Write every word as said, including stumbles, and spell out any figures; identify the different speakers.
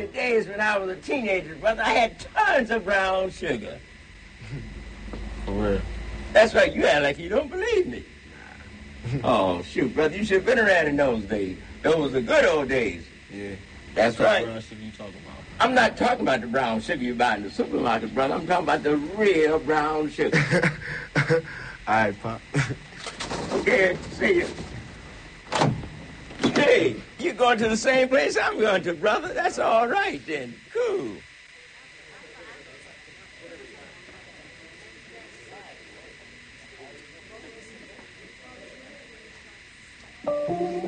Speaker 1: the days when I was a teenager, brother, I had tons of brown sugar.
Speaker 2: For real.
Speaker 1: That's right. You act like you don't believe me. Oh, shoot, brother. You should have been around in those days. Those were the good old days.
Speaker 2: Yeah.
Speaker 1: That's right.
Speaker 2: What brown sugar you talking about?
Speaker 1: I'm not talking about the brown sugar you buy in the supermarket, brother. I'm talking about the real brown sugar.
Speaker 2: All right, Pop.
Speaker 1: Okay, see you. Hey, you going to the same place I'm going to, brother? That's all right, then. Cool.